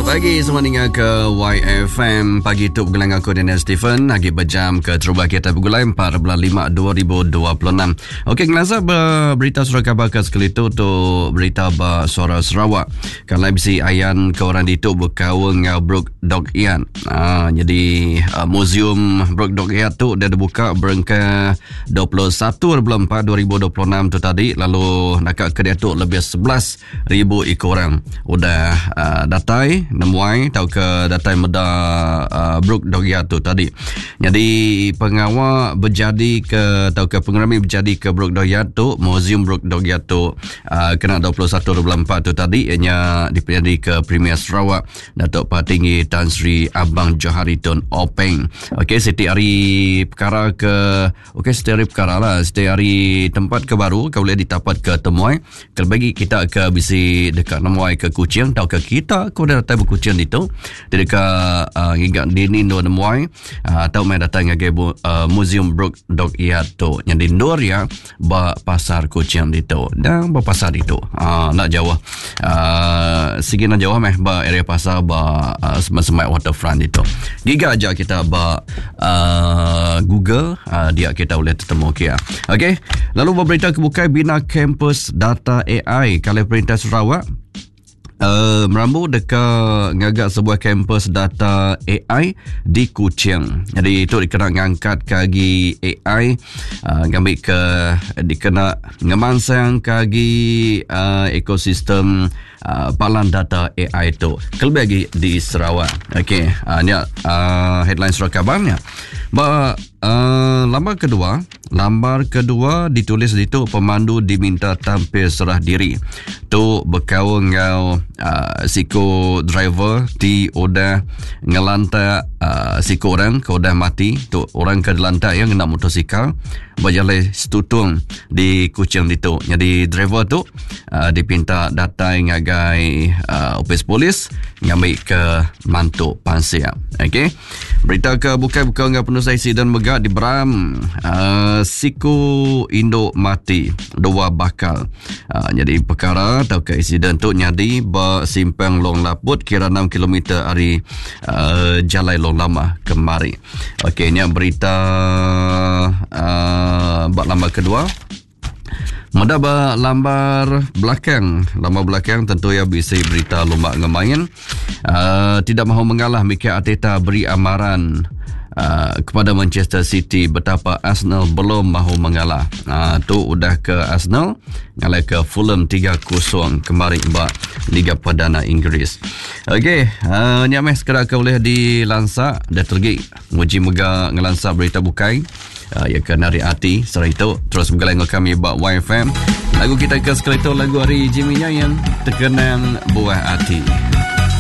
Pagi semua dengar ke YFM. Pagi tu bergulang aku Daniel Stephen. Lagi berjam ke terubah kita bergulang 4 bulan 5 2026. Okey, ngelasa berita surat khabar ke sekali tu berita Suara Sarawak. Kalau bisi ayan ke orang di tu berkawal dengan Brook Dog Yard. Jadi museum Brook Dog Yard tu dia dibuka berangka 21 bulan 4 2026 tu tadi. Lalu nak ke dia tu lebih 11,000 ekoran. Udah datai nemuai tahu ke datai meda Brook Dog Yard tu tadi. Jadi pengawal berjadi ke tahu ke pengerami berjadi ke Brook Dog Yard tu, museum Brook Dog Yard tu kena 21/4 tu tadi ianya dipilih ke Premier Sarawak Datuk Patinggi Tan Sri Abang Johari Tun Openg. Okey, setiap hari perkara ke setiap hari perkara lah, setiap hari tempat ke baru kau boleh ditapat ke temuai. Kalau bagi kita ke bisi dekat nemuai ke Kuching tahu ke kita kau dah datang berkucing itu dia dekat hingga dini do nemuai atau mai datang ngage museum Brook Dog Yard tu yang di Nur ya ba pasar Kuching itu dan ba pasar itu nak jauh sikit nak jauh meh ba area pasar ba semai waterfront itu giga aja kita ba Google dia kita boleh ketemu okey. Lalu berita kebuka bina kampus data AI kalau Perintah Sarawak merambut dekat ngagak sebuah kampus data AI di Kuching. Jadi itu dikena ngangkat kagi AI ngambil ke dikena ngemansang kagi ekosistem palan data AI itu kelebih lagi di Sarawak. Okey, ni headline surat kabarnya. Lambar kedua ditulis itu pemandu diminta tampil serah diri. Tu berkawal ngau siko driver di odah ngelantak siko orang ke odah mati. Tu orang ke lantak yang kena motosikal berjalan setutung di Kuching itu. Jadi driver tu dipinta datai ngagai opis polis ngambil ke mantuk pansir. Okey. Berita ke buka dengan penuh insiden megak di Beram. Siku induk mati dua bakal. Jadi perkara atau ke insiden tu nyadi bersimpang Long Laput kira 6 km hari jalan Long Lama kemari. Okey, ini berita bak lambar kedua. Mudah lambar belakang tentu ya bisa berita lomba ngemain. Tidak mahu mengalah Mikel Arteta beri amaran kepada Manchester City betapa Arsenal belum mahu mengalah. Tu udah ke Arsenal ngalah ke Fulham 3-0 kemarin bak Liga Perdana Inggeris. Okey, nyameh sekarang kau boleh dilansak dah tergi nguji mega ngelansak berita bukai. Ya ke nari hati setelah itu terus bergalang dengan kami buat YFM. Lagu kita ke sekali itu lagu hari Jimmy Nyayan terkenang buah hati.